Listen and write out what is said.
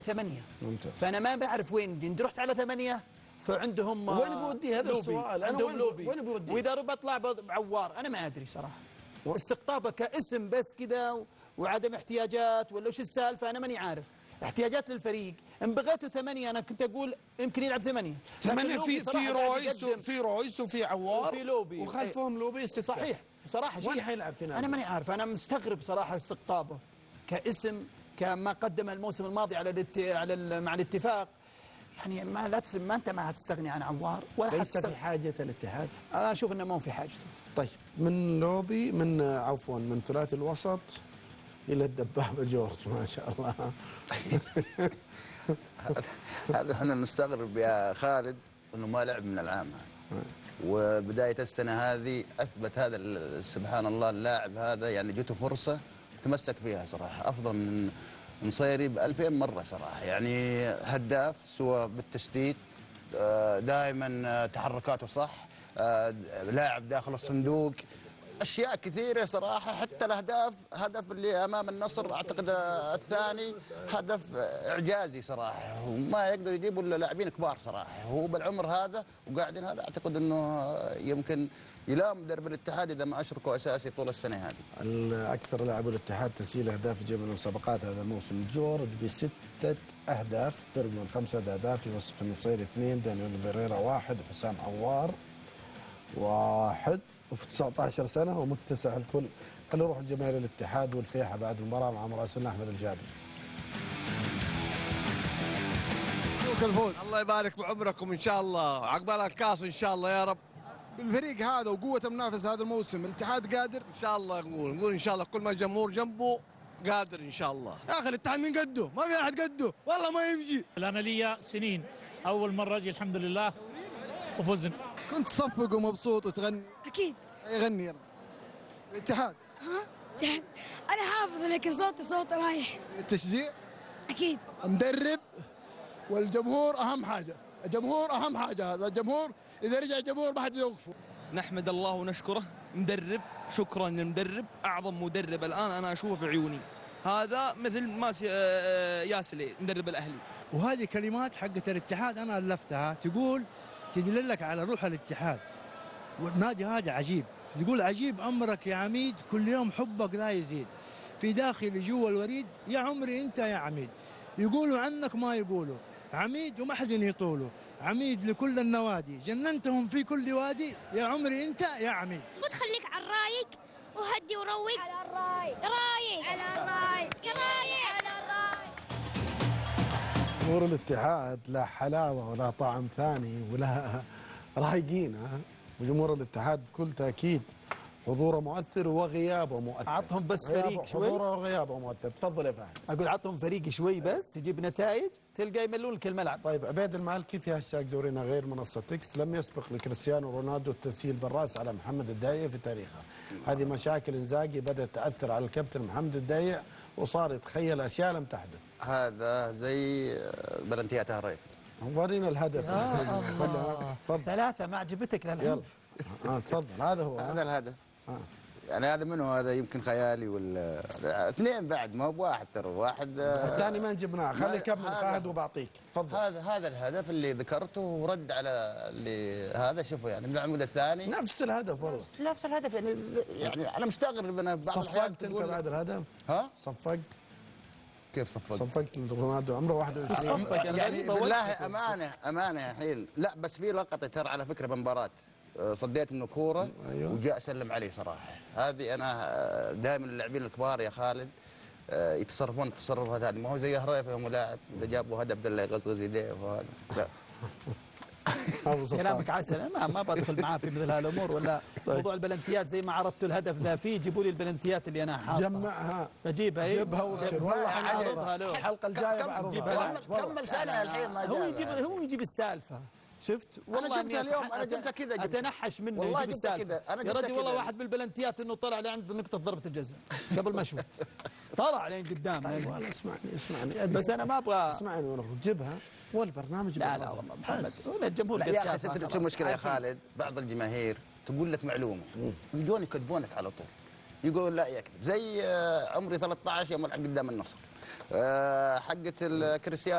8. ممتاز. فأنا ما بعرف وين إن رحت على 8 فعندهم وين بودي هذا السؤال؟ أنا وين بودي؟ وإذا بطلع بعوار أنا ما أدري صراحة. استقطابه كاسم بس كذا وعدم احتياجات ولا وش السالفة أنا ماني عارف. احتياجات للفريق ان بغيته 8 أنا كنت أقول يمكن يلعب 8 في رويس وفي عوار وفي لوبي وخلفهم لوبي. صحيح صراحة وين حيلعب فينا؟ أنا ماني عارف. أنا مستغرب صراحة استقطابه كاسم كما قدم الموسم الماضي مع الاتفاق. يعني ما انت ما هتستغني عن عوار ولا ليس في حاجة الاتحاد. انا اشوف انه ما هو في حاجته. طيب من لوبي من ثلاثي الوسط الى الدبابة جورج ما شاء الله. هذا احنا نستغرب يا خالد انه ما لعب من العام، وبداية السنة هذه اثبت هذا سبحان الله اللاعب هذا، يعني جته فرصة تمسك فيها صراحة افضل من نصيري ب2000 مرة صراحة. يعني هداف سواء بالتسديد دائما تحركاته صح، لاعب داخل الصندوق، أشياء كثيرة صراحة. حتى الأهداف، هدف اللي أمام النصر أعتقد الثاني هدف إعجازي صراحة، وما يقدر يجيبوا إلا لاعبين كبار صراحة. هو بالعمر هذا وقاعدين هذا أعتقد أنه يمكن يلام مدرب الاتحاد إذا ما أشركوا أساسي طول السنة هذه. الأكثر لاعب الاتحاد تسجيل أهداف جميع المسابقات هذا الموسم جورج ب6 أهداف، درجون 5 أهداف، يوسف النصيري 2، دانيال فيريرا 1، وحسام عوار 1، وفي 19 سنة ومكتسح الكل. خلينا نروح لجماهير الاتحاد والفيحة بعد المباراة مع مراسلنا أحمد الجابري. الفوز الله يبارك بعمركم ان شاء الله، عقبال الكاس ان شاء الله يا رب. بالفريق هذا وقوة المنافس هذا الموسم الاتحاد قادر ان شاء الله. نقول ان شاء الله كل ما الجمهور جنبه قادر ان شاء الله. يا اخي الاتحاد من قده، ما في احد قده والله ما يمشي. انا لي سنين اول مرة اجي الحمد لله وفزنا. كنت تصفق ومبسوط وتغني؟ اكيد. يغني يلا الاتحاد. اتحاد انا حافظ لكن صوتي رايح. التشجيع اكيد. مدرب والجمهور اهم حاجه، الجمهور اهم حاجه. هذا الجمهور اذا رجع الجمهور ما حد يوقفه. نحمد الله ونشكره. مدرب، شكرا للمدرب، اعظم مدرب الان انا اشوفه في عيوني. هذا مثل ما ياسلي مدرب الاهلي. وهذه كلمات حقت الاتحاد انا الفتها تدللك على روح الاتحاد. والنادي هذا عجيب، تقول عجيب امرك يا عميد، كل يوم حبك لا يزيد، في داخلي جوا الوريد يا عمري انت يا عميد. يقولوا عنك ما يقولوا عميد وما حد يطوله، عميد لكل النوادي جننتهم في كل وادي، يا عمري انت يا عميد. خليك على الرايق وهدي وروق على الرايق، رايق على الرايق، رايق على الرايق. جمهور الاتحاد لا حلاوة ولا طعم ثاني ولا رايقين. وجمهور الاتحاد بكل تأكيد حضوره مؤثر وغيابه مؤثر. عطهم بس فريق شوي، حضوره وغيابه مؤثر. تفضل يا فهد. اقول عطهم فريق شوي بس يجيب نتائج تلقى يملون لك الملعب. طيب عبيد المالكي في هاشتاج دورينا غير منصة اكس، لم يسبق لكريستيانو رونالدو التسجيل بالراس على محمد الدايع في تاريخه. هذه مشاكل انزاجي بدأت تأثر على الكابتن محمد الدايع وصار يتخيل اشياء لم تحدث. هذا زي بلنتيات هريف. ورينا الهدف. تفضل. 3 ما عجبتك للحين. يلا تفضل. هذا هو هذا الهدف. يعني هذا منه، هذا يمكن خيالي ولا 2 بعد ما هو بواحد ترى. واحد الثاني ما جبناه. خلي يكمل فهد وبعطيك. تفضل. هذا الهدف اللي ذكرته ورد على اللي هذا. شوفوا يعني من العمود الثاني نفس الهدف والله. نفس الهدف. يعني انا مستغرب. انا بعض الاحيان صفقت انت بعد الهدف؟ صفقت؟ كيف صفقت؟ صفقت رونالدو عمره 21. يعني بالله امانه يا حيل. لا بس في لقطه ترى على فكره بمباراه صديت منه كوره. أيوه. وجاء سلم عليه صراحه. هذه انا دائما اللاعبين الكبار يا خالد يتصرفون التصرفات هذه. ما هو زي هريفه يوم لاعب اذا جابوا هدف دله يغزغز يديه وهذا. لا كلامك عسل. ما بدخل معاه في مثل هالامور. ولا موضوع البلنتيات زي ما عرضت الهدف ذا فيه، جيبوا لي البلنتيات اللي انا حاطها جمعها بجيبها. جيبها والله حنعرضها له الحلقه الجايه بعرضها. كمل سنه الحين ما هو يجيب السالفه. شفت والله انا جبتها اليوم. انا جبتها كذا اتنحش منه. والله جبتها كذا يا رجل. والله واحد بالبلنتيات انه طلع لعند نقطه ضربه الجزاء قبل ما اشوت طلع لين قدام. والله اسمعني بس انا ما ابغى. اسمعني ونروح جيبها والبرنامج. لا والله محمد ولا الجمهور. يا اخي شو المشكله يا خالد؟ بعض الجماهير تقول لك معلومه يجون يكذبونك على طول. يقول لا يكذب. زي عمري 13 يوم العب قدام النصر حقه الكريستيانو